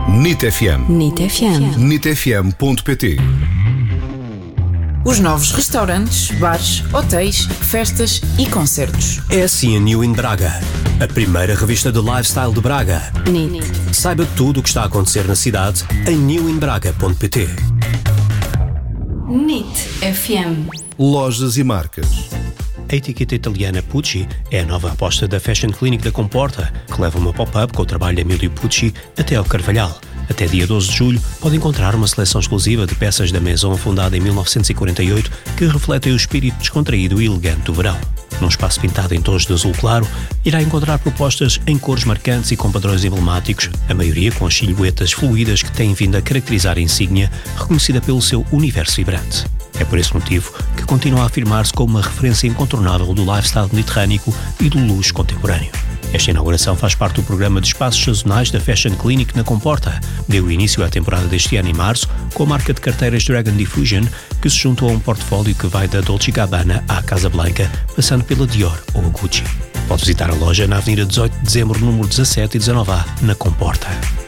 NIT FM. NIT FM. NITfm.pt. Os novos restaurantes, bares, hotéis, festas e concertos. É assim a New in Braga, a primeira revista de lifestyle de Braga. NIT. Saiba tudo o que está a acontecer na cidade em newinbraga.pt. NIT FM. Lojas e marcas. A etiqueta italiana Pucci é a nova aposta da Fashion Clinic da Comporta, que leva uma pop-up com o trabalho de Emílio Pucci até ao Carvalhal. Até dia 12 de julho pode encontrar uma seleção exclusiva de peças da Maison fundada em 1948 que refletem o espírito descontraído e elegante do verão. Num espaço pintado em tons de azul claro, irá encontrar propostas em cores marcantes e com padrões emblemáticos, a maioria com as silhuetas fluídas que têm vindo a caracterizar a insígnia, reconhecida pelo seu universo vibrante. É por esse motivo que continua a afirmar-se como uma referência incontornável do lifestyle mediterrâneo e do luxo contemporâneo. Esta inauguração faz parte do programa de espaços sazonais da Fashion Clinic na Comporta. Deu início à temporada deste ano em março, com a marca de carteiras Dragon Diffusion, que se juntou a um portfólio que vai da Dolce & Gabbana à Casablanca, passando pela Dior ou a Gucci. Pode visitar a loja na Avenida 18 de Dezembro, número 17 e 19A, na Comporta.